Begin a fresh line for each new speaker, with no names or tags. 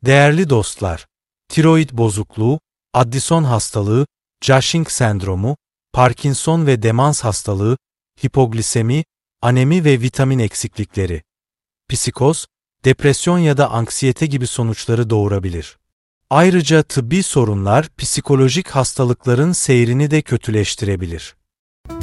Değerli dostlar, tiroid bozukluğu, Addison hastalığı, Cushing sendromu, Parkinson ve demans hastalığı, hipoglisemi, anemi ve vitamin eksiklikleri, psikoz, depresyon ya da anksiyete gibi sonuçları doğurabilir. Ayrıca tıbbi sorunlar psikolojik hastalıkların seyrini de kötüleştirebilir.